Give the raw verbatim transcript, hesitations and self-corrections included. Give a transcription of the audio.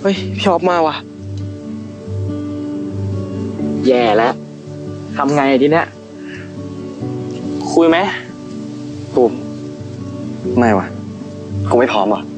เฮ้ยพี่ออฟมาว่ะแย่แล้วทำไงทีเนี้ยคุยไหมตูมไม่ว่ะกูไม่พร้อมว่ะ